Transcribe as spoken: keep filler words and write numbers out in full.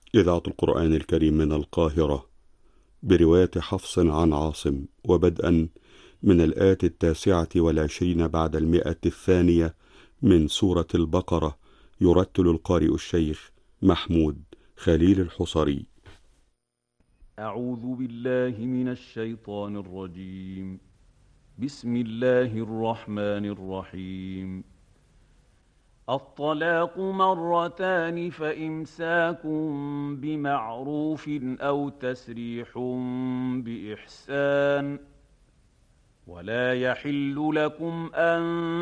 إذاعة القرآن الكريم من القاهرة برواية حفص عن عاصم، وبدءا من الآية التاسعة والعشرين بعد المئة الثانية من سورة البقرة، يرتل القارئ الشيخ محمود خليل الحصري. أعوذ بالله من الشيطان الرجيم. بسم الله الرحمن الرحيم. الطلاق مرتان فإمساك بمعروف أو تسريح بإحسان، ولا يحل لكم أن